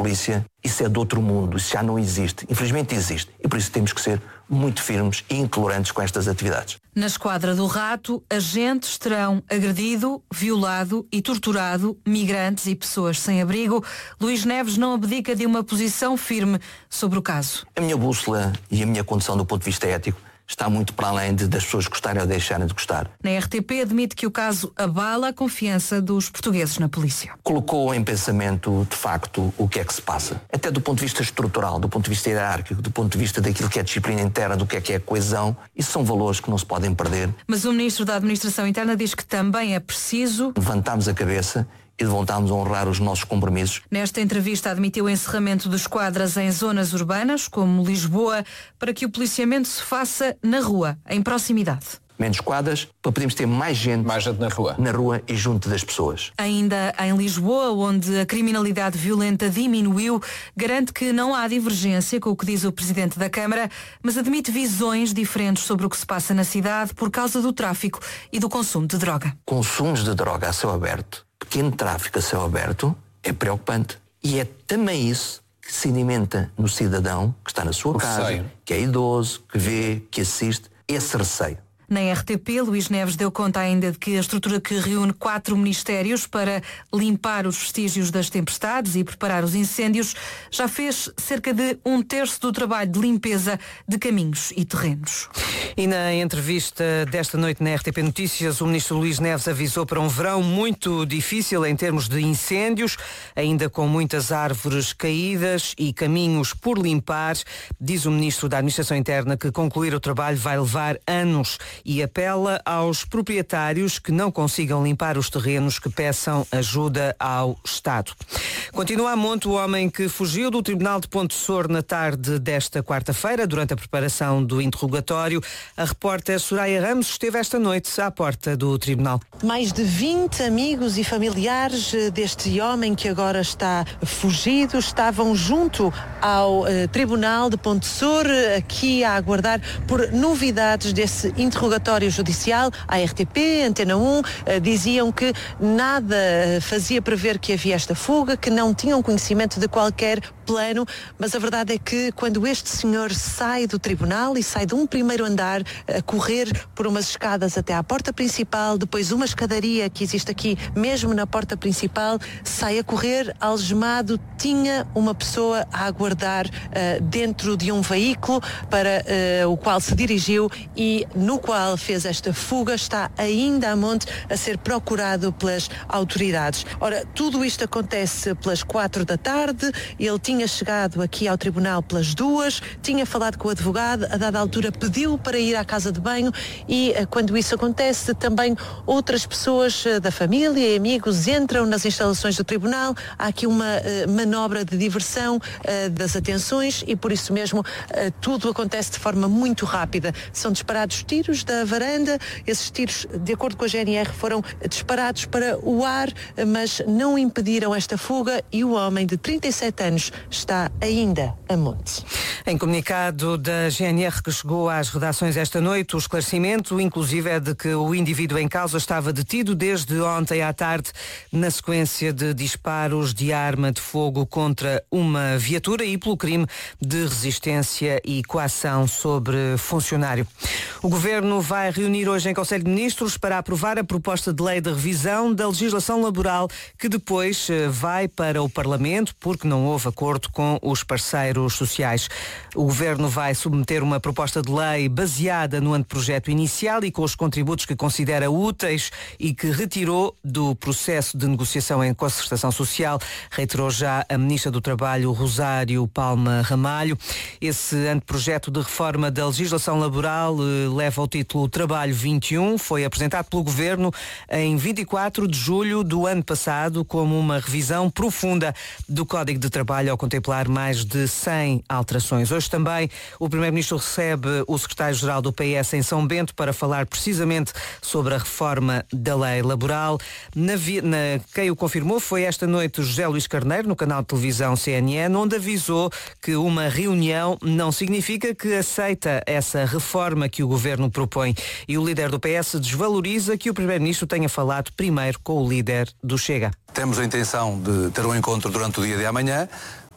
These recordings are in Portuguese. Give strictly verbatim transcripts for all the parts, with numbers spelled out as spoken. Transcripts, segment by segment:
polícia, isso é de outro mundo, isso já não existe. Infelizmente existe. E por isso temos que ser muito firmes e intolerantes com estas atividades. Na Esquadra do Rato, agentes terão agredido, violado e torturado migrantes e pessoas sem abrigo. Luís Neves não abdica de uma posição firme sobre o caso. A minha bússola e a minha condução do ponto de vista ético está muito para além de, das pessoas gostarem ou deixarem de gostar. Na R T P admite que o caso abala a confiança dos portugueses na polícia. Colocou em pensamento, de facto, o que é que se passa. Até do ponto de vista estrutural, do ponto de vista hierárquico, do ponto de vista daquilo que é disciplina interna, do que é que é coesão. Isso são valores que não se podem perder. Mas o Ministro da Administração Interna diz que também é preciso levantarmos a cabeça e voltámos a honrar os nossos compromissos. Nesta entrevista admitiu o encerramento de esquadras em zonas urbanas, como Lisboa, para que o policiamento se faça na rua, em proximidade. Menos esquadras, para podermos ter mais gente, mais gente na rua. na rua e junto das pessoas. Ainda em Lisboa, onde a criminalidade violenta diminuiu, garante que não há divergência com o que diz o Presidente da Câmara, mas admite visões diferentes sobre o que se passa na cidade por causa do tráfico e do consumo de droga. Consumos de droga a céu aberto, pequeno tráfico a céu aberto, é preocupante. E é também isso que se alimenta no cidadão que está na sua casa, receio. que é idoso, que vê, que assiste, esse receio. Na R T P, Luís Neves deu conta ainda de que a estrutura que reúne quatro ministérios para limpar os vestígios das tempestades e preparar os incêndios já fez cerca de um terço do trabalho de limpeza de caminhos e terrenos. E na entrevista desta noite na R T P Notícias, o ministro Luís Neves avisou para um verão muito difícil em termos de incêndios, ainda com muitas árvores caídas e caminhos por limpar. Diz o ministro da Administração Interna que concluir o trabalho vai levar anos e apela aos proprietários que não consigam limpar os terrenos que peçam ajuda ao Estado. Continua a monte o homem que fugiu do Tribunal de Ponte Sor na tarde desta quarta-feira, durante a preparação do interrogatório. A repórter Soraya Ramos esteve esta noite à porta do Tribunal. Mais de vinte amigos e familiares deste homem que agora está fugido estavam junto ao uh, Tribunal de Ponte Sor, aqui a aguardar por novidades desse interrogatório judicial. A R T P, Antena um, uh, diziam que nada fazia prever que havia esta fuga, que não tinham conhecimento de qualquer plano, mas a verdade é que quando este senhor sai do tribunal e sai de um primeiro andar a correr por umas escadas até à porta principal, depois uma escadaria que existe aqui mesmo na porta principal, sai a correr algemado, tinha uma pessoa a aguardar uh, dentro de um veículo para uh, o qual se dirigiu e no qual fez esta fuga, está ainda a monte a ser procurado pelas autoridades. Ora, tudo isto acontece pelas quatro da tarde, ele tinha chegado aqui ao tribunal pelas duas, tinha falado com o advogado, a dada altura pediu para ir à casa de banho e quando isso acontece também outras pessoas da família e amigos entram nas instalações do tribunal, há aqui uma uh, manobra de diversão uh, das atenções e por isso mesmo uh, tudo acontece de forma muito rápida. São disparados tiros da varanda, esses tiros, de acordo com a G N R, foram disparados para o ar, mas não impediram esta fuga e o homem de trinta e sete anos está ainda a monte. Em comunicado da G N R que chegou às redações esta noite, o esclarecimento, inclusive, é de que o indivíduo em causa estava detido desde ontem à tarde na sequência de disparos de arma de fogo contra uma viatura e pelo crime de resistência e coação sobre funcionário. O Governo vai reunir hoje em Conselho de Ministros para aprovar a proposta de lei de revisão da legislação laboral que depois vai para o Parlamento porque não houve acordo com os parceiros sociais. O Governo vai submeter uma proposta de lei baseada no anteprojeto inicial e com os contributos que considera úteis e que retirou do processo de negociação em concertação social, reiterou já a Ministra do Trabalho, Rosário Palma Ramalho. Esse anteprojeto de reforma da legislação laboral eh, leva o título Trabalho vinte e um, foi apresentado pelo Governo em vinte e quatro de julho do ano passado como uma revisão profunda do Código de Trabalho ao contemplar mais de cem alterações. Hoje também o Primeiro-Ministro recebe o Secretário-Geral do P S em São Bento para falar precisamente sobre a reforma da lei laboral. Na, na, quem o confirmou foi esta noite José Luís Carneiro, no canal de televisão C N N, onde avisou que uma reunião não significa que aceita essa reforma que o Governo propõe. E o líder do P S desvaloriza que o Primeiro-Ministro tenha falado primeiro com o líder do Chega. Temos a intenção de ter um encontro durante o dia de amanhã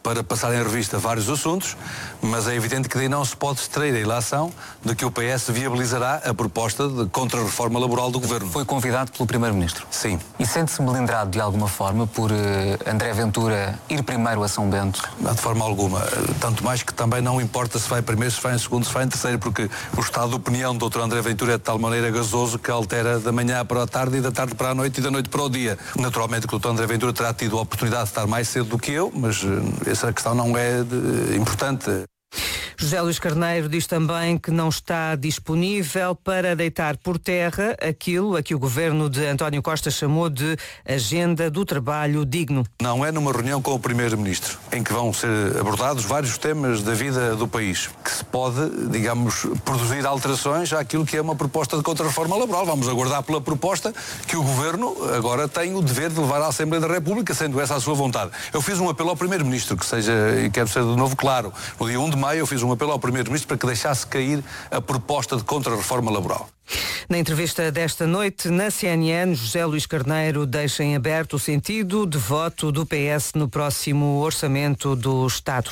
para passar em revista vários assuntos, mas é evidente que daí não se pode extrair a ilação de que o P S viabilizará a proposta de contra-reforma laboral do Governo. Foi convidado pelo Primeiro-Ministro? Sim. E sente-se melindrado de alguma forma por uh, André Ventura ir primeiro a São Bento? Não, de forma alguma. Tanto mais que também não importa se vai em primeiro, se vai em segundo, se vai em terceiro, porque o estado de opinião do doutor André Ventura é de tal maneira gasoso que altera da manhã para a tarde e da tarde para a noite e da noite para o dia. Naturalmente que o doutor André Ventura terá tido a oportunidade de estar mais cedo do que eu, mas uh, essa questão não é de, importante. José Luís Carneiro diz também que não está disponível para deitar por terra aquilo a que o governo de António Costa chamou de agenda do trabalho digno. Não é numa reunião com o Primeiro-Ministro, em que vão ser abordados vários temas da vida do país, que se pode, digamos, produzir alterações àquilo que é uma proposta de contra-reforma laboral. Vamos aguardar pela proposta que o governo agora tem o dever de levar à Assembleia da República, sendo essa a sua vontade. Eu fiz um apelo ao Primeiro-Ministro, que seja, e quero ser de novo claro, no dia um de maio eu fiz um apelo ao Primeiro-Ministro para que deixasse cair a proposta de contra-reforma laboral. Na entrevista desta noite, na C N N, José Luís Carneiro deixa em aberto o sentido de voto do P S no próximo Orçamento do Estado.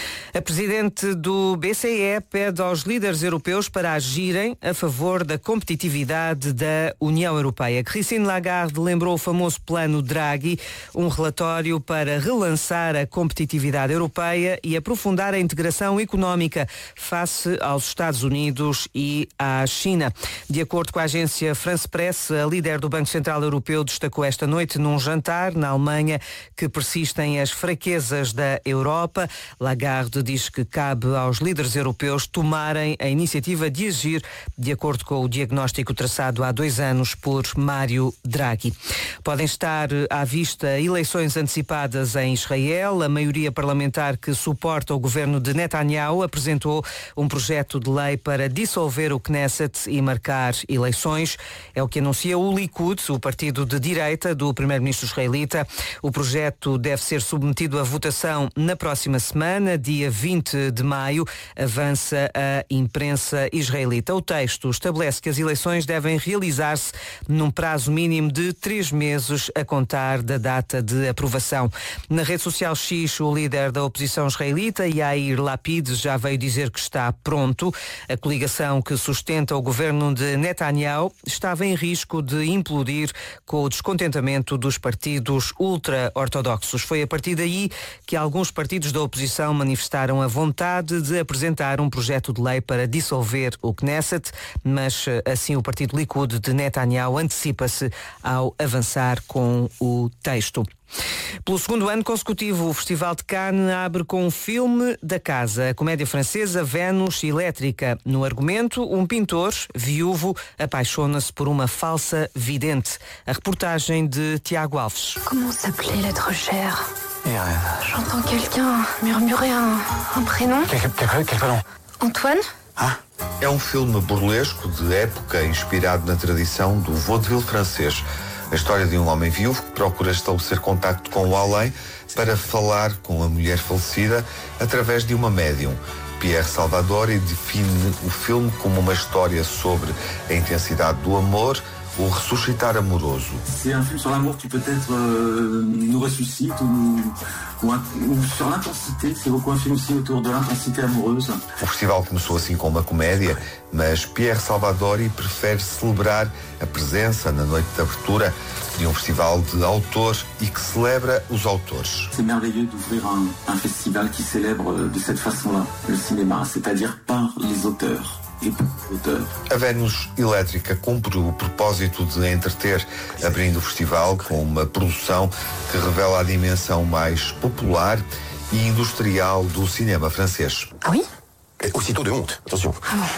A presidente do B C E pede aos líderes europeus para agirem a favor da competitividade da União Europeia. Christine Lagarde lembrou o famoso plano Draghi, um relatório para relançar a competitividade europeia e aprofundar a integração económica face aos Estados Unidos e à China. De acordo com a agência France Press, a líder do Banco Central Europeu destacou esta noite num jantar na Alemanha que persistem as fraquezas da Europa. Lagarde diz que cabe aos líderes europeus tomarem a iniciativa de agir de acordo com o diagnóstico traçado há dois anos por Mário Draghi. Podem estar à vista eleições antecipadas em Israel. A maioria parlamentar que suporta o governo de Netanyahu apresentou um projeto de lei para dissolver o Knesset e marcar eleições. É o que anuncia o Likud, o partido de direita do primeiro-ministro israelita. O projeto deve ser submetido à votação na próxima semana, dia vinte de maio, avança a imprensa israelita. O texto estabelece que as eleições devem realizar-se num prazo mínimo de três meses a contar da data de aprovação. Na rede social X, o líder da oposição israelita, Yair Lapid, já veio dizer que está pronto. A coligação que sustenta o governo de Netanyahu estava em risco de implodir com o descontentamento dos partidos ultra-ortodoxos. Foi a partir daí que alguns partidos da oposição manifestaram a vontade de apresentar um projeto de lei para dissolver o Knesset, mas assim o partido Likud de Netanyahu antecipa-se ao avançar com o texto. Pelo segundo ano consecutivo, o Festival de Cannes abre com um filme da casa, a comédia francesa Vênus Elétrica. No argumento, um pintor, viúvo, apaixona-se por uma falsa vidente. A reportagem de Tiago Alves. Comment s'appelait l'être cher? J'entends quelqu'un murmurer un, un prénom. Quel, quel, quel prénom? Antoine? Ah. É um filme burlesco de época inspirado na tradição do vaudeville francês. A história de um homem viúvo que procura estabelecer contacto com o além para falar com a mulher falecida através de uma médium. Pierre Salvadori define o filme como uma história sobre a intensidade do amor, o ressuscitar amoroso. C'est un film sur l'amour qui peut-être euh, nous ressuscite ou, ou, ou sur l'intensité. C'est beaucoup un film aussi autour de l'intensité amoureuse. O festival começou assim com uma comédia, mas Pierre Salvadori prefere celebrar a presença na noite de abertura de um festival de autores e que celebra os autores. C'est merveilleux d'ouvrir un, un festival qui célèbre de cette façon-là le cinéma, c'est-à-dire par les auteurs. A Vênus Elétrica cumpre o propósito de entreter, abrindo o festival com uma produção que revela a dimensão mais popular e industrial do cinema francês. Ah oui? Aussitôt de honte, attention. Ah.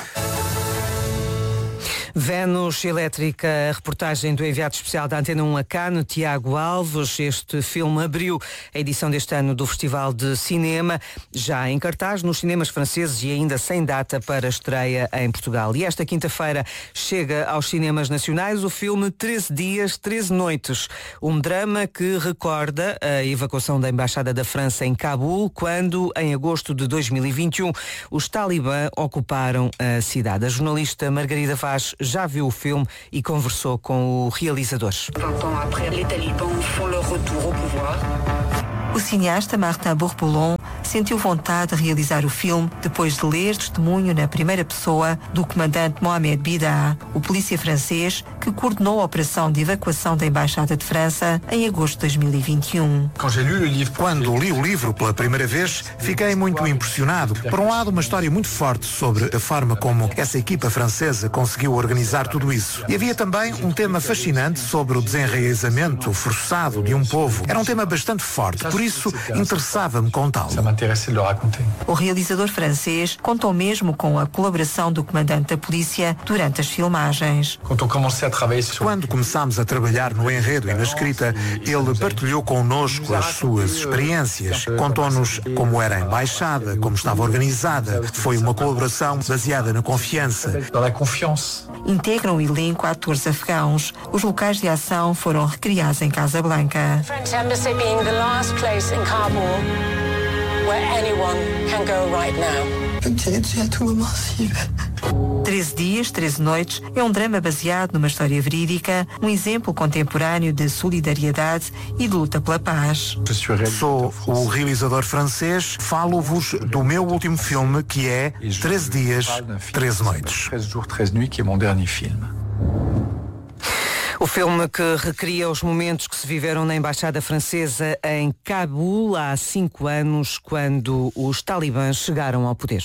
Vênus Elétrica, a reportagem do enviado especial da Antena um a Cannes, Tiago Alves. Este filme abriu a edição deste ano do Festival de Cinema, já em cartaz nos cinemas franceses e ainda sem data para estreia em Portugal. E esta quinta-feira chega aos cinemas nacionais o filme treze dias, treze noites, um drama que recorda a evacuação da Embaixada da França em Cabul, quando, em agosto de dois mil e vinte e um, os talibã ocuparam a cidade. A jornalista Margarida Vaz já viu o filme e conversou com o realizador. vingt ans après, les talibans font leur retour au pouvoir. O cineasta Martin Bourboulon sentiu vontade de realizar o filme depois de ler testemunho na primeira pessoa do comandante Mohamed Bida, o polícia francês que coordenou a operação de evacuação da Embaixada de França em agosto de dois mil e vinte e um. Quando li o livro pela primeira vez, fiquei muito impressionado. Por um lado, uma história muito forte sobre a forma como essa equipa francesa conseguiu organizar tudo isso. E havia também um tema fascinante sobre o desenraizamento forçado de um povo. Era um tema bastante forte, por isso interessava-me contá-lo. O realizador francês contou mesmo com a colaboração do comandante da polícia durante as filmagens. Quando começámos a trabalhar no enredo e na escrita, ele partilhou connosco as suas experiências, contou-nos como era a embaixada, como estava organizada. Foi uma colaboração baseada na confiança. Integram o elenco atores afegãos. Os locais de ação foram recriados em Casablanca. French embassy being the last place in Kabul where anyone can go right now. treze dias, treze noites é um drama baseado numa história verídica, um exemplo contemporâneo de solidariedade e de luta pela paz. Sou o realizador francês, falo-vos do meu último filme, que é treze dias, treze noites. O filme que recria os momentos que se viveram na Embaixada Francesa em Cabul há cinco anos, quando os talibãs chegaram ao poder.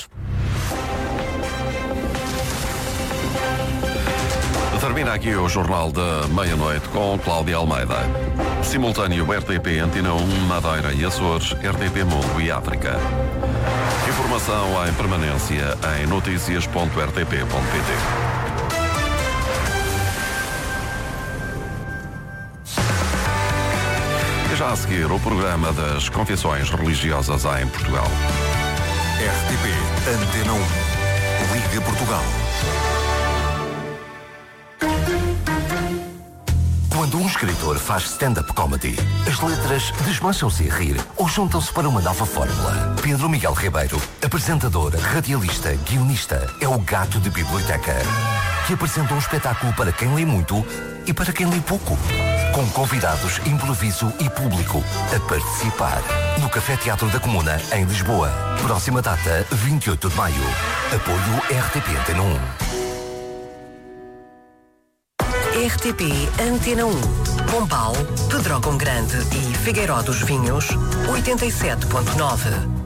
Termina aqui o Jornal da Meia-Noite com Cláudia Almeida. Simultâneo R T P Antena um, Madeira e Açores, R T P Mundo e África. Informação em permanência em notícias ponto r t p ponto p t. Já a seguir, o programa das confissões religiosas em Portugal. R T P Antena um. Liga Portugal. Quando um escritor faz stand-up comedy, as letras desmancham-se a rir ou juntam-se para uma nova fórmula. Pedro Miguel Ribeiro, apresentador, radialista, guionista, é o gato de biblioteca, que apresenta um espetáculo para quem lê muito e para quem lê pouco. Com convidados, improviso e público a participar. No Café Teatro da Comuna, em Lisboa. Próxima data, vinte e oito de maio. Apoio R T P Antena um. R T P Antena um. Pombal, Pedrógão Grande e Figueiró dos Vinhos, oitenta e sete ponto nove.